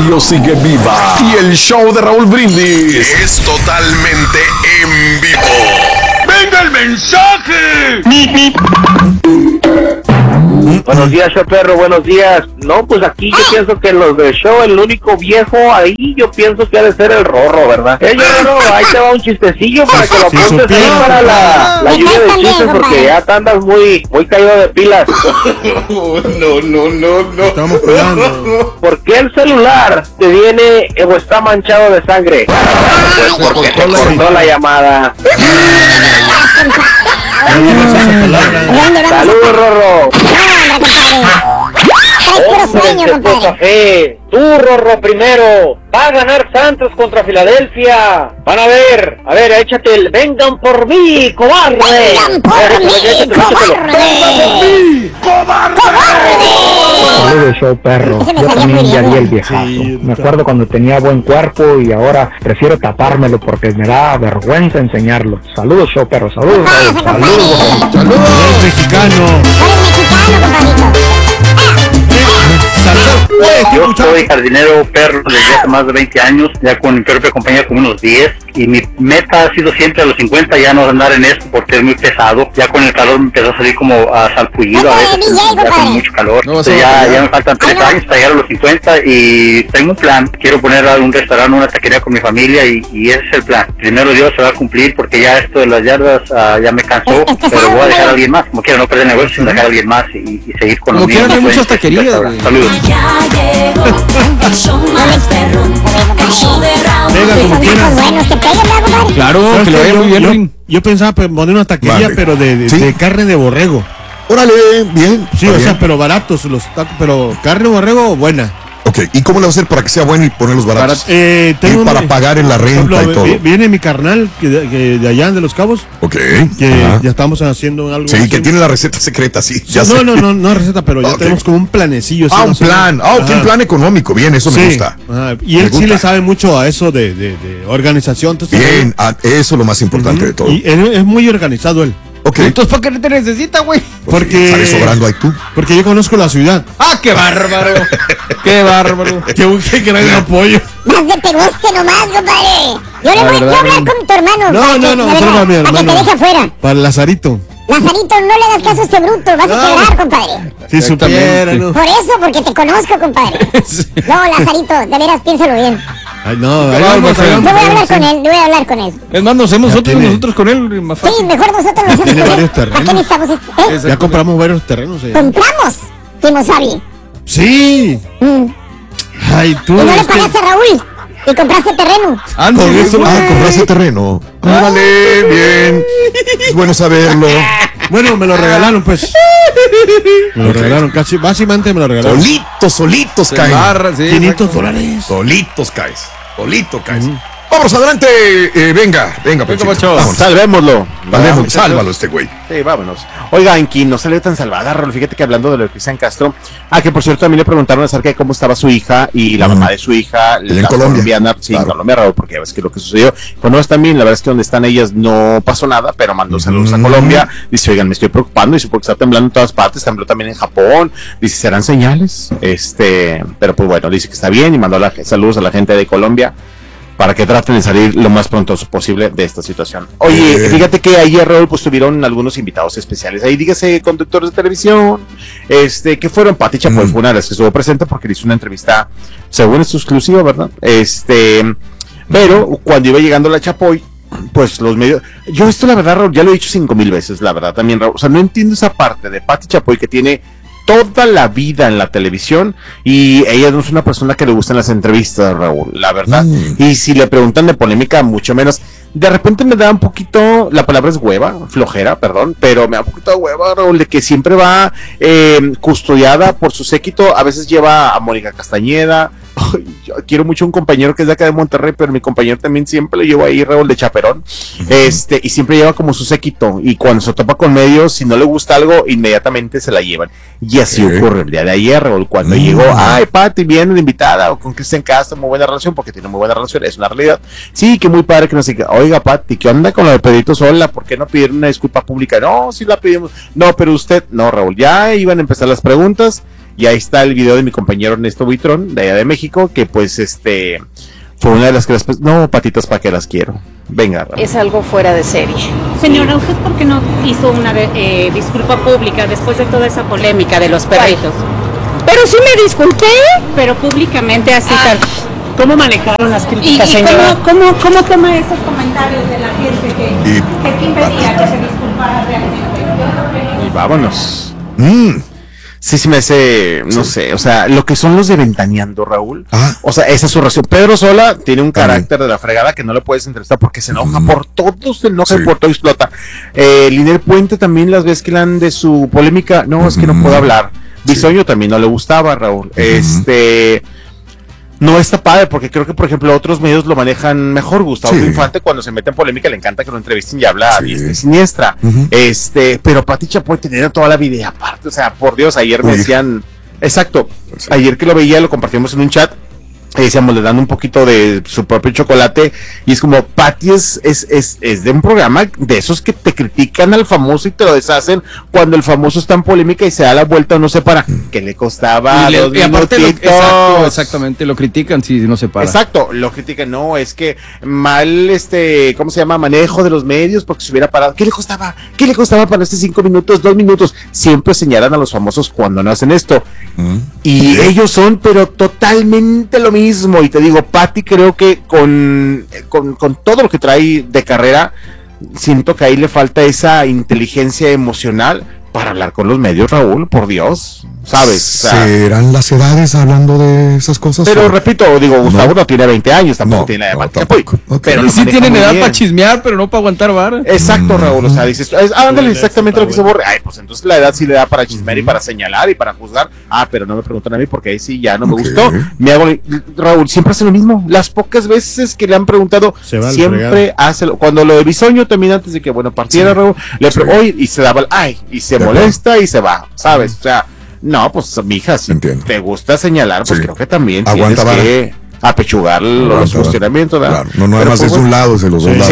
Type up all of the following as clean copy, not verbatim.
radio sigue viva y el show de Raúl Brindis es totalmente en vivo. ¡Venga el mensaje! Buenos días, show perro, buenos días. No, pues aquí yo pienso que los del show, el único viejo ahí, yo pienso que ha de ser el Rorro, ¿verdad? Rorro, ahí te va un chistecillo para que lo apuntes ahí para la lluvia de chistes, porque ya te andas muy caído de pilas. No. Estamos cuidando. ¿Por qué el celular te viene o está manchado de sangre? Pues porque te cortó la llamada. Saludos, Rorro. Café. Tú, Rorro, primero. Va a ganar Santos contra Filadelfia. Van a ver, échate el vengan por mí, cobarde. Vengan por mí, cobarde. Saludos, show perro. Yo también ya vi el viejazo. Me acuerdo cuando tenía buen cuerpo y ahora prefiero tapármelo porque me da vergüenza enseñarlo. Saludos, show perro. Saludos. Saludos, mexicano. compadrito. Yo soy jardinero perro desde hace más de 20 años, ya con mi propia compañía como unos 10, y mi meta ha sido siempre a los 50 ya no andar en esto porque es muy pesado. Ya con el calor me empezó a salir como a salpullido a veces, ya con mucho calor. Entonces ya me faltan 3 años para llegar a los 50 y tengo un plan. Quiero poner un restaurante, una taquería con mi familia y ese es el plan. Primero Dios se va a cumplir porque ya esto de las yardas ya me cansó, pero voy a dejar a alguien más. Como quiero no perder negocio sin dejar a alguien más y seguir con los míos. Como quiero muchas taquerías. Saludos. El show más perrón, el show de Raúl. Venga, como quieras. Buenos, que peguen, compadre. Claro, que le vaya muy bien. Yo pensaba poner una taquería, Vale. pero de carne de borrego. Órale, bien. Sí, está o sea, bien. pero baratos los tacos, pero carne de borrego buena. Ok, ¿y cómo le va a hacer para que sea bueno y ponerlos baratos? Tengo para pagar en la por renta ejemplo, y todo. Viene mi carnal que de allá de Los Cabos, Ok. que Ajá. ya estamos haciendo algo. Sí, así. que tiene la receta secreta, sí. Ya sé. No receta, pero ya Ok. tenemos como un planecillo. así, Un más o plan. menos. Un Ajá. plan económico. Bien, eso me Sí, gusta. ajá. Y Me él sí gusta. le sabe mucho a eso de organización. Entonces, Bien, eso es lo más importante de todo. Y él es muy organizado él. Ok. Entonces, ¿para qué te necesita, güey? Porque Sale sobrando ahí tú. Porque yo conozco la ciudad. ¡Ah, qué bárbaro! ¡Qué bárbaro! Qué gran apoyo. Más de pegoste nomás, compadre. Yo le voy a hablar con tu hermano. No, para que- no, de solo verdad, a mi para que te hermano. deje afuera. Para el Lazarito. Lazarito, no le das caso a este bruto. Vas a quebrar, compadre. Si supiera, ¿no? Por eso, porque te conozco, compadre. No, Lazarito, de veras, piénsalo bien. Ay, no, ahí Claro, vamos, pues, ahí Yo vamos. voy a hablar con él, yo voy a hablar con él. Es más, nos hacemos tiene- nosotros con él, más fácil. Sí, mejor nosotros lo hacemos tiene con él. varios ¿A qué terrenos. necesitamos esto? Ya compramos varios terrenos allá. ¿Compramos? Timosabi. Sí. Ay, tú. Y no le es que- pagaste a Raúl. Y compraste terreno. Ande, Con eso, güey. compraste terreno. Órale, bien. Es bueno saberlo. Bueno, me lo regalaron, pues. Me lo regalaron casi. Básicamente me lo regalaron. Solitos Se caen. embarra, sí, $500. Solitos caes. Solito caes. Vamos adelante. Venga, Panchito. Pacho. Vámonos. Salvémoslo. Sálvalo este güey. Sí, vámonos. Oiga, Enki, no salió tan salvada, Rol. Fíjate que hablando de lo de Cristian Castro. Que por cierto, a mí le preguntaron acerca de cómo estaba su hija y la mamá de su hija. En la Colombia. colombiana, sí, Claro. en Colombia, Raúl, porque ya ves que lo que sucedió. Pues no están bien, la verdad es que donde están ellas no pasó nada, pero mandó saludos a Colombia. Dice, oigan, me estoy preocupando. Dice, porque está temblando en todas partes. Tembló también en Japón. Dice, ¿serán señales? Pero pues bueno, dice que está bien y mandó saludos a la gente de Colombia, para que traten de salir lo más pronto posible de esta situación. Oye, fíjate que ayer, Raúl, pues tuvieron algunos invitados especiales. Ahí dígase conductores de televisión, que fueron Pati Chapoy, fue una de las que estuvo presente porque le hizo una entrevista, según es exclusiva, ¿verdad? Pero cuando iba llegando la Chapoy, pues los medios, yo esto la verdad, Raúl, ya lo he dicho 5,000 veces, la verdad también, Raúl, o sea, no entiendo esa parte de Pati Chapoy que tiene toda la vida en la televisión y ella no es una persona que le gustan las entrevistas, Raúl, la verdad. Y si le preguntan de polémica, mucho menos. De repente me da un poquito, la palabra es hueva, flojera, perdón, pero me da un poquito de hueva, Raúl, de que siempre va custodiada por su séquito. A veces lleva a Mónica Castañeda. Ay, yo quiero mucho a un compañero que es de acá de Monterrey, pero mi compañero también siempre lo llevo ahí, Raúl, de chaperón. Y siempre lleva como su séquito. Y cuando se topa con medios, si no le gusta algo, inmediatamente se la llevan. Y así ocurre el día de ayer, Raúl, cuando llegó, Pati, viene de invitada, o con Cristian Castro, muy buena relación, porque tiene muy buena relación, es una realidad. Sí, que muy padre que nos diga, oiga, Pati, ¿qué onda con lo de Pedrito Sola? ¿Por qué no pidieron una disculpa pública? No, sí la pedimos. No, pero usted, no, Raúl, ya iban a empezar las preguntas. Y ahí está el video de mi compañero Ernesto Buitrón, de allá de México, que pues fue una de las que después, no, patitas para que las quiero. Venga, Raúl. Es algo fuera de serie. Señora, ¿usted por qué no hizo una disculpa pública después de toda esa polémica de los perritos? Pero sí me disculpé. Pero públicamente así tal. ¿Cómo manejaron las ¿Y críticas, señora? cómo toma esos comentarios de la gente que impedía que se disculpara realmente? Y vámonos. Sí, se me hace, no sé, o sea, lo que son los de Ventaneando, Raúl. O sea, esa es su razón. Pedro Sola tiene un carácter de la fregada que no le puedes entrevistar porque se enoja por todo, se enoja y por todo explota. Liner Puente también, las veces que le dan de su polémica, no, es que no puedo hablar. Bisoño también no le gustaba, Raúl. No está padre, porque creo que, por ejemplo, otros medios lo manejan mejor. Gustavo Infante, cuando se mete en polémica, le encanta que lo entrevisten y habla a diestra y siniestra. Pero Pati Chapoy tenía toda la vida aparte. O sea, por Dios, ayer me decían, exacto, ayer que lo veía, lo compartimos en un chat, decíamos, le dan un poquito de su propio chocolate, y es como, Pati es de un programa de esos que te critican al famoso y te lo deshacen cuando el famoso está en polémica y se da la vuelta o no se para, que le costaba y aparte exactamente, lo critican si no se para. Exacto, lo critican, no, es que mal, ¿cómo se llama? Manejo de los medios, porque se hubiera parado. ¿Qué le costaba? ¿Qué le costaba para 5 minutos, 2 minutos? Siempre señalan a los famosos cuando no hacen esto. Y ellos son, pero totalmente lo mismo. Y te digo, Pati, creo que con todo lo que trae de carrera, siento que ahí le falta esa inteligencia emocional para hablar con los medios, Raúl, por Dios, ¿sabes? O sea, ¿serán las edades hablando de esas cosas? Pero repito, digo, Gustavo no tiene 20 años, tampoco tiene edad para pero sí tienen edad para chismear, pero no para aguantar vara. Exacto, Raúl, o sea, dices, ándale, exactamente lo que se borre. Ay, pues entonces la edad sí le da para chismear y para señalar y para juzgar. Pero no me preguntan a mí porque ahí sí ya no me gustó. Raúl, siempre hace lo mismo. Las pocas veces que le han preguntado, siempre hace lo. Cuando lo de Bisoño también, antes de que, partiera, Raúl, oye, y se daba y se molesta y se va, ¿sabes? O sea, no, pues, mija, si te gusta señalar, pues creo que también tienes que apechugar los cuestionamientos, ¿verdad? Claro. No, además es un lado, es de los dos lados.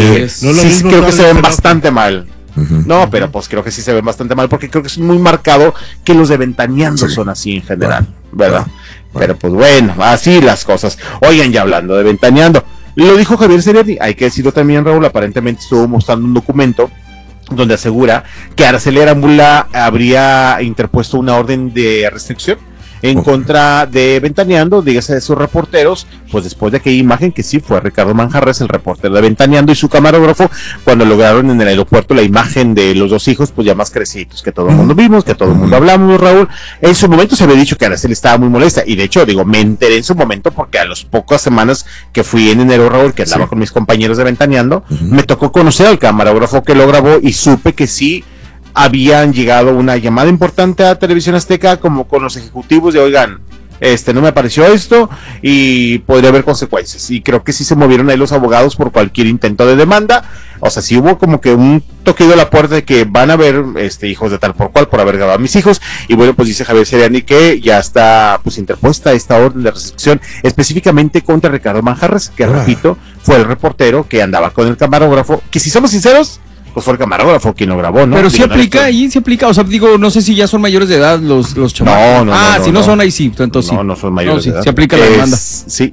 Sí, creo que se ven bastante mal. No, pero pues creo que sí se ven bastante mal, porque creo que es muy marcado que los de Ventaneando son así en general, ¿verdad? Pero pues bueno, así las cosas. Oigan, ya hablando de Ventaneando, lo dijo Javier Seriani, hay que decirlo también, Raúl, aparentemente estuvo mostrando un documento donde asegura que Araceli Arámbula habría interpuesto una orden de restricción en contra de Ventaneando, dígase de sus reporteros, pues después de aquella imagen que sí fue Ricardo Manjarres, el reportero de Ventaneando, y su camarógrafo, cuando lograron en el aeropuerto la imagen de los dos hijos, pues ya más crecidos, que todo el mundo vimos, que todo el mundo hablamos, Raúl. En su momento se había dicho que Araceli estaba muy molesta, y de hecho, me enteré en su momento porque a las pocas semanas que fui en enero, Raúl, que andaba con mis compañeros de Ventaneando, me tocó conocer al camarógrafo que lo grabó y supe que sí habían llegado una llamada importante a Televisión Azteca, como con los ejecutivos de, oigan, no me pareció esto y podría haber consecuencias, y creo que sí se movieron ahí los abogados por cualquier intento de demanda. O sea, sí hubo como que un toqueo a la puerta de que van a haber hijos de tal por cual por haber grabado a mis hijos, y bueno, pues dice Javier Seriani que ya está pues interpuesta esta orden de restricción específicamente contra Ricardo Manjarres, que repito, fue el reportero que andaba con el camarógrafo, que si somos sinceros, pues fue el camarógrafo quien lo grabó, ¿no? Pero sí aplica, ahí sí aplica, o sea, digo, no sé si ya son mayores de edad los chavos. No, si no son ahí sí, entonces sí. No son mayores de edad. Se aplica la demanda. Sí,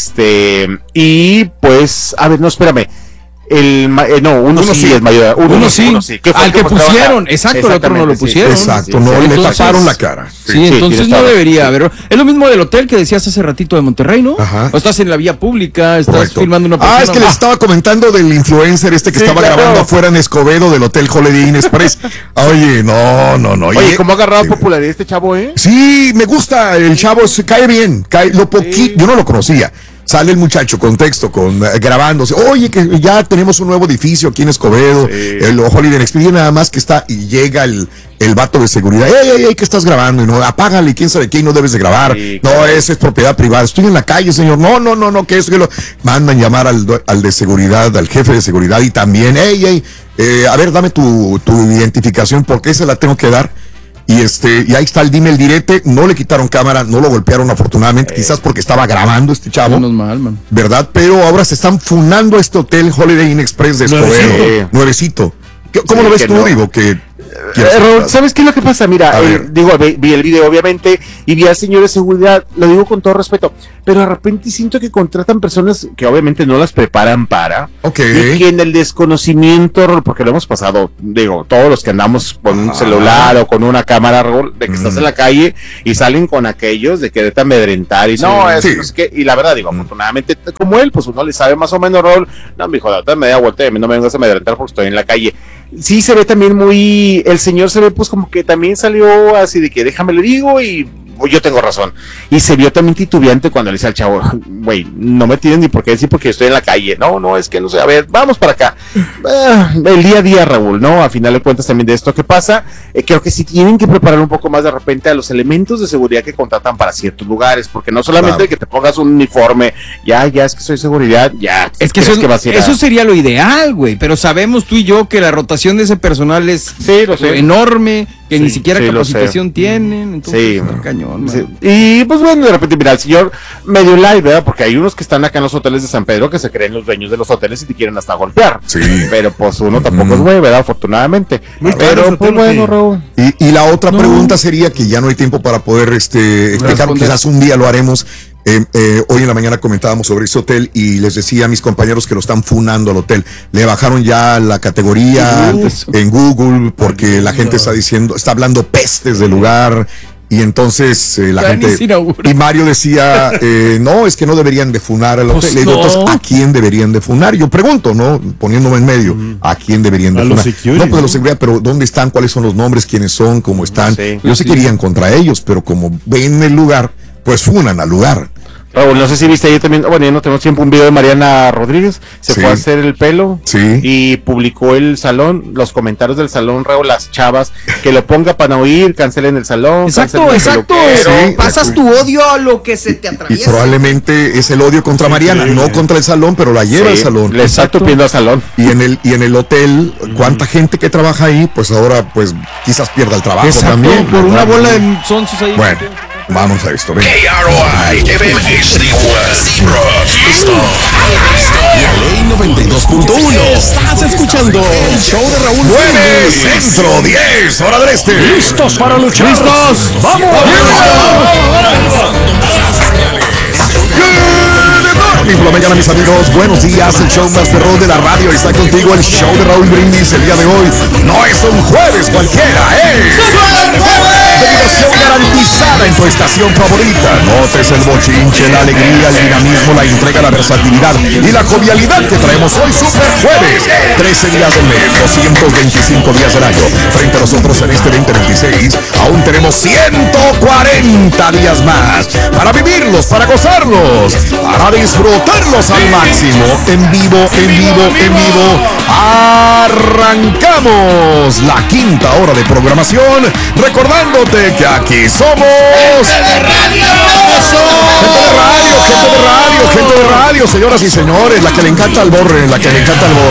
y pues, a ver, no, espérame. Uno sí es mayor. Uno sí. Al que pusieron, exacto, el otro no lo pusieron. Exacto, no le taparon la cara. Sí, entonces no debería haber. Es lo mismo del hotel que decías hace ratito de Monterrey, ¿no? Ajá. O estás en la vía pública, estás filmando una persona. Es que les estaba comentando del influencer que estaba grabando afuera en Escobedo del Hotel Holiday Inn Express. Oye, no. Oye, ¿cómo ha agarrado popularidad este chavo, Sí, me gusta, el chavo se cae bien, yo no lo conocía. Sale el muchacho con texto, grabándose. Oye, que ya tenemos un nuevo edificio aquí en Escobedo, el Holiday Inn Express, nada más que está, y llega el vato de seguridad. ¡Ey, qué estás grabando! Y no, apágale, quién sabe qué, y no debes de grabar. No, esa es propiedad privada. Estoy en la calle, señor. No, que eso, que lo. Mandan llamar al de seguridad, al jefe de seguridad, y también, a ver, dame tu identificación, porque esa la tengo que dar. Y ahí está el dime el direte, no le quitaron cámara, no lo golpearon afortunadamente, quizás porque estaba grabando este chavo, ¿verdad? Pero ahora se estestán funando este hotel Holiday Inn Express de Escobedo, nuevecito. ¿Cómo lo ves tú, digo? Raúl, ¿sabes qué es lo que pasa? Mira, vi el video obviamente y vi al señor de seguridad, lo digo con todo respeto, pero de repente siento que contratan personas que obviamente no las preparan para, y que en el desconocimiento, porque lo hemos pasado, digo, todos los que andamos con un celular o con una cámara, Raúl, de que estás en la calle y salen con aquellos de quererte amedrentar y no es que, y la verdad digo, afortunadamente como él, pues uno le sabe más o menos, Raúl, no, mijo, date media vuelta y a mí no me vengas a amedrentar porque estoy en la calle. Sí se ve también muy, el señor se ve pues como que también salió así de que déjame le digo y yo tengo razón. Y se vio también titubeante cuando le dice al chavo, güey, no me tienen ni por qué decir porque estoy en la calle. No, es que no sé, a ver, vamos para acá. El día a día, Raúl, ¿no? A final de cuentas también de esto que pasa, creo que sí tienen que preparar un poco más de repente a los elementos de seguridad que contratan para ciertos lugares, porque no solamente que te pongas un uniforme, ya es que soy seguridad, ya. Es que eso sería lo ideal, güey, pero sabemos tú y yo que la rotación de ese personal es enorme, que ni siquiera capacitación tienen, entonces cañón. Sí. Y pues bueno, de repente mira, el señor medio live, ¿verdad? Porque hay unos que están acá en los hoteles de San Pedro que se creen los dueños de los hoteles y te quieren hasta golpear. Sí. Pero pues uno tampoco es güey, ¿verdad? Afortunadamente. Pero pues bueno, Raúl. Y la otra pregunta sería que ya no hay tiempo para poder explicar, quizás un día lo haremos. Hoy en la mañana comentábamos sobre ese hotel y les decía a mis compañeros que lo están funando al hotel. Le bajaron ya la categoría en Google porque la gente está hablando pestes del lugar. Y entonces la gente, y Mario decía, no, es que no deberían de funar al hotel. Entonces, ¿a quién deberían de funar? Yo pregunto, ¿no? Poniéndome en medio, ¿a quién deberían de funar? No, pues de los seguridad, pero ¿dónde están? ¿Cuáles son los nombres? ¿Quiénes son? ¿Cómo están? Yo sé que irían contra ellos, pero como ven el lugar, pues funan al lugar. Raúl, no sé si viste ayer también, bueno, ya no tenemos tiempo, un video de Mariana Rodríguez, se fue a hacer el pelo y publicó el salón, los comentarios del salón, Raúl, las chavas, que lo ponga para no ir, cancelen el salón. Exacto. Pasas tu odio a lo que se te atraviesa. Y probablemente es el odio contra Mariana, no contra el salón, pero la lleva al salón. Le está tupiendo al salón. Y en el hotel, ¿cuánta gente que trabaja ahí? Pues ahora, pues, quizás pierda el trabajo también. Por una bola de sonsos ahí. Bueno. Vamos a esto, ven. KROI FM HD1 listo. La Ley 92.1. Estás escuchando el show de Raúl 9 Centro 10 hora del este. Listos para luchar. Listos. Vamos. Por la mañana, mis amigos, buenos días. El show más perrón de la radio está contigo. El show de Raúl Brindis el día de hoy no es un jueves cualquiera, diversión garantizada en tu estación favorita. Notes el bochinche, la alegría, el dinamismo, la entrega, la versatilidad y la jovialidad que traemos hoy Super Jueves. 13 días del mes, 225 días del año. Frente a nosotros en este 2026 aún tenemos 140 días más para vivirlos, para gozarlos, para disfrutarlos al máximo. En vivo. Arrancamos la quinta hora de programación, recordándote que aquí somos gente de radio, señoras y señores, la que le encanta al borre,